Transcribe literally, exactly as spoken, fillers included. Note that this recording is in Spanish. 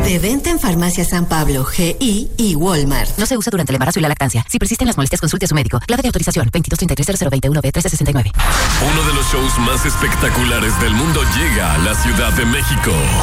De venta en Farmacia San Pablo, G I y Walmart. No se usa durante el embarazo y la lactancia. Si persisten las molestias, consulte a su médico. Clave de autorización veintidós treinta y tres cero cero veintiuno B trece sesenta y nueve. Uno de los shows más espectaculares del mundo llega a la Ciudad de México.